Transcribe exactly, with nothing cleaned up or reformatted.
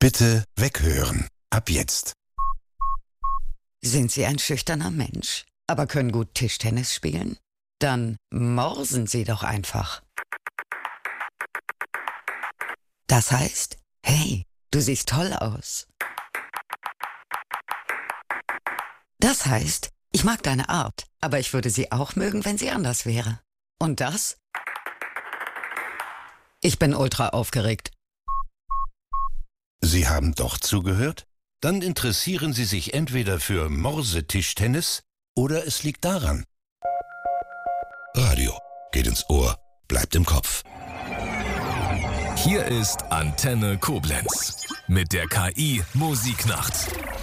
Bitte weghören. Ab jetzt. Sind Sie ein schüchterner Mensch, aber können gut Tischtennis spielen? Dann morsen Sie doch einfach. Das heißt, hey, du siehst toll aus. Das heißt, ich mag deine Art, aber ich würde sie auch mögen, wenn sie anders wäre. Und das? Ich bin ultra aufgeregt. Sie haben doch zugehört? Dann interessieren Sie sich entweder für Morsetischtennis oder es liegt daran. Radio geht ins Ohr, bleibt im Kopf. Hier ist Antenne Koblenz mit der K I Musiknacht.